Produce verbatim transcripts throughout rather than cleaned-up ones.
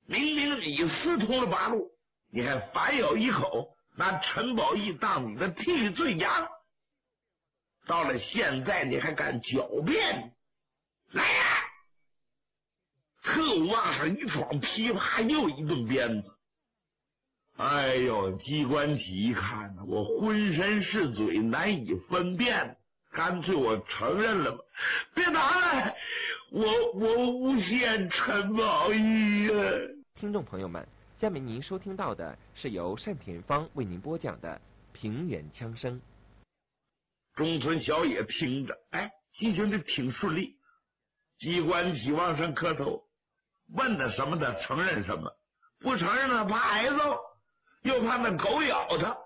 明明你私通了八路，你还反咬一口，拿陈宝义当你的替罪羊。到了现在，你还敢狡辩？来呀！特务往上一闯，噼啪又一顿鞭子。哎呦，机关旗一看呢，我浑身是嘴，难以分辨，干脆我承认了吧。别打了，我我诬陷陈宝义啊！ 听众朋友们，下面您收听到的是由单田芳为您播讲的平原枪声。 中村小野听着，哎，进行的挺顺利。机关旗往上磕头，问他什么他承认什么，不承认他怕挨揍，又怕那狗咬他。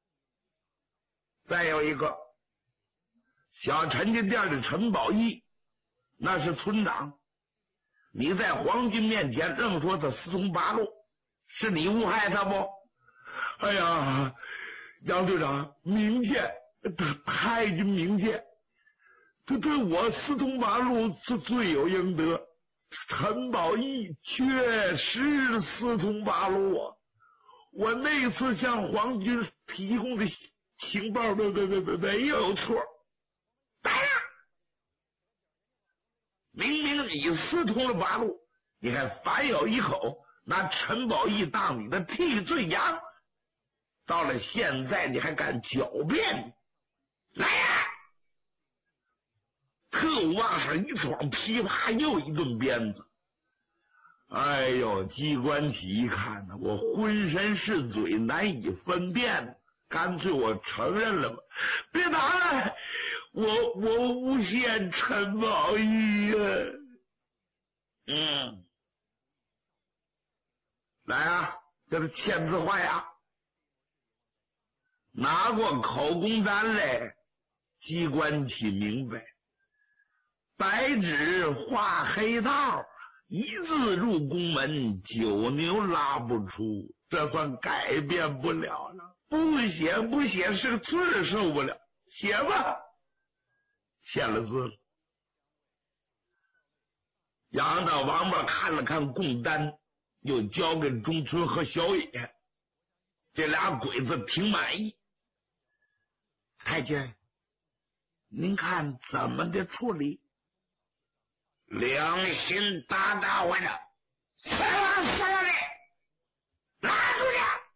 再有一个小陈家店的陈宝义，那是村长，你在皇军面前愣说他私通八路，是你诬害他不？哎呀，杨队长，明鉴，太君明鉴，这对我私通八路是罪有应得。陈宝义确实私通八路啊！我那次向皇军提供的情报没没没没有错。来呀！明明你私通了八路，你还反咬一口，拿陈宝义当你的替罪羊。到了现在，你还敢狡辩？来呀！特务往上一闯，噼啪又一顿鞭子。哎呦，机关旗一看呢，我浑身是嘴，难以分辨，干脆我承认了吧。别打了，我我诬陷陈宝义呀！嗯，来啊，这是签字画押，拿过口供单来。机关旗明白，白纸画黑道，一字入宫门，九牛拉不出，这算改变不了了。不写不写，是个字受不了，写吧。写了字了。杨大王八看了看供单，又交给中村和小野，这俩鬼子挺满意。太君，您看怎么的处理？良心大大我的，死了死了的，拉出去！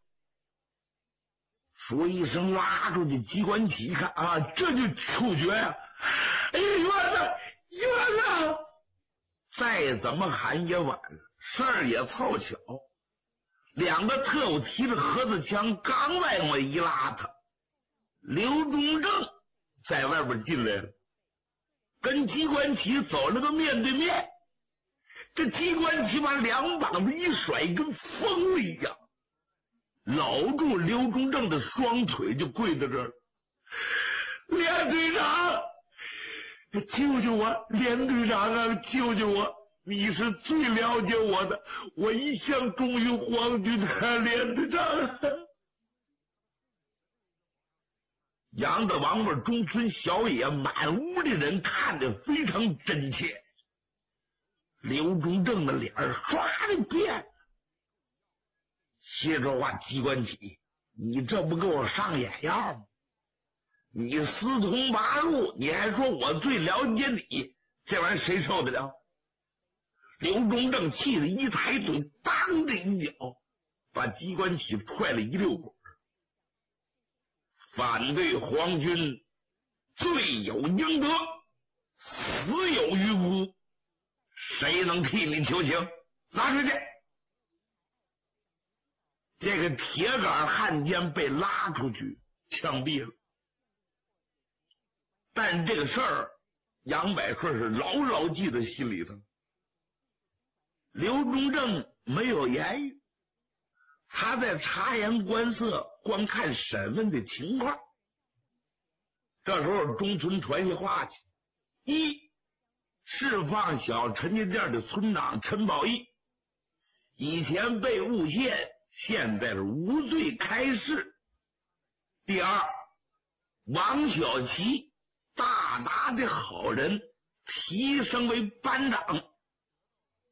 说一声拉出去，机关旗一看啊，这就处决呀、啊！哎呀，冤呐，冤呐！再怎么喊也晚了，事儿也凑巧，两个特务提着盒子枪，刚往外一拉他，刘忠正在外边进来了。跟机关旗走了个面对面，这机关旗把两膀子一甩，跟疯了一样，搂住刘忠正的双腿就跪在这儿。连队长，救救我！连队长啊，救救我！你是最了解我的，我一向忠于皇军的连队长。杨大王八、中村小野，满屋的人看得非常真切。刘忠正的脸唰的变了。接着话，机关旗，你这不给我上眼药吗？你私通八路，你还说我最了解你，这玩意儿谁受得了？刘忠正气得一抬腿，当的一脚把机关旗踹了一溜滚。反对皇军，罪有应得，死有余辜，谁能替你求情？拿出去！这个铁杆汉奸被拉出去枪毙了。但是这个事儿，杨百顺是牢牢记在心里头。刘忠正没有言语，他在察言观色，观看审问的情况。这时候中村传下话去：一，释放小陈家店的村长陈宝义，以前被诬陷，现在是无罪开释。第二，王小琪大大的好人，提升为班长，